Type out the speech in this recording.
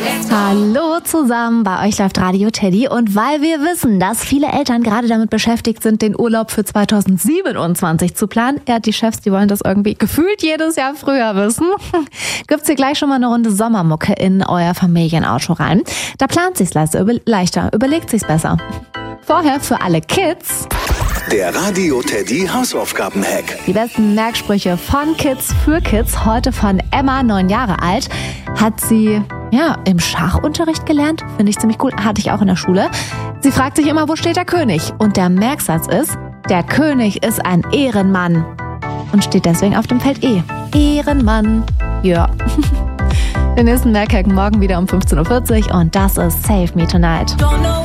Hallo zusammen, bei euch läuft Radio Teddy und weil wir wissen, dass viele Eltern gerade damit beschäftigt sind, den Urlaub für 2027 zu planen, die Chefs, die wollen das irgendwie gefühlt jedes Jahr früher wissen, gibt's hier gleich schon mal eine Runde Sommermucke in euer Familienauto rein. Da plant sich's leichter, überlegt sich's besser. Vorher für alle Kids der Radio Teddy Hausaufgaben-Hack. Die besten Merksprüche von Kids für Kids. Heute von Emma, 9 Jahre alt. Hat sie im Schachunterricht gelernt. Finde ich ziemlich cool. Hatte ich auch in der Schule. Sie fragt sich immer, wo steht der König? Und der Merksatz ist, der König ist ein Ehrenmann. Und steht deswegen auf dem Feld E. Ehrenmann. Ja. Den nächsten Merkhack morgen wieder um 15:40 Uhr. Und das ist Save Me Tonight.